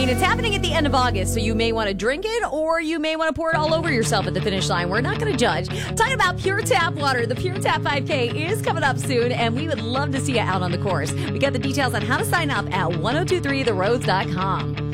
It's happening at the end of August, so you may want to drink it or you may want to pour it all over yourself at the finish line. We're not going to judge. Talking about Pure Tap Water, the Pure Tap 5K is coming up soon, and we would love to see you out on the course. We got the details on how to sign up at 1023theroads.com.